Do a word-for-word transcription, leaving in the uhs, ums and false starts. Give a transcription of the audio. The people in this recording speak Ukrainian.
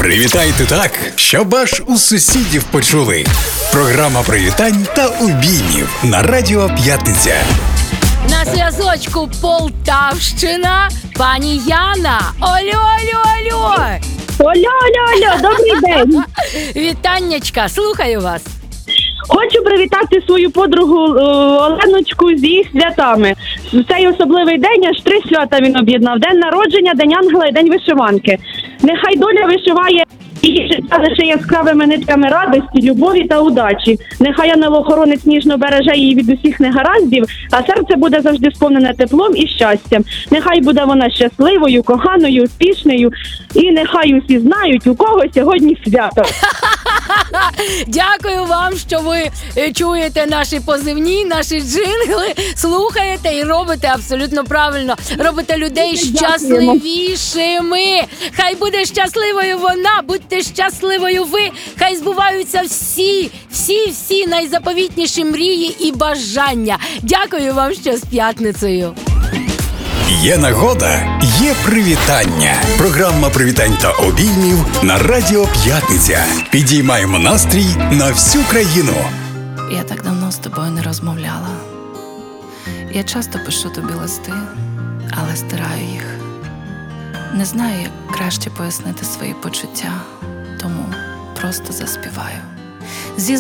Привітайте так, щоб аж у сусідів почули. Програма привітань та обіймів на Радіо П'ятниця. На зв'язочку Полтавщина, пані Яна. Алло, алло, алло. Алло, алло, алло, добрий день. Вітаннячка, слухаю вас. Хочу привітати свою подругу е, Оленочку з їх святами. В цей особливий день аж три свята він об'єднав. День народження, День ангела і День вишиванки. Нехай доля вишиває її життя лише яскравими нитками радості, любові та удачі. Нехай ангел-охоронець ніжно береже її від усіх негараздів, а серце буде завжди сповнене теплом і щастям. Нехай буде вона щасливою, коханою, успішною. І нехай усі знають, у кого сьогодні свято. Дякую вам, що ви е, чуєте наші позивні, наші джингли, слухаєте і робите абсолютно правильно. Робите людей щасливішими. Хай буде щасливою вона, будьте щасливою ви. Хай збуваються всі, всі, всі найзаповітніші мрії і бажання. Дякую вам, що з п'ятницею. Є нагода, є привітання. Програма привітань та обіймів на Радіо П'ятниця. Підіймаємо настрій на всю країну. Я так давно з тобою не розмовляла. Я часто пишу тобі листи, але стираю їх. Не знаю, як краще пояснити свої почуття, тому просто заспіваю. Зі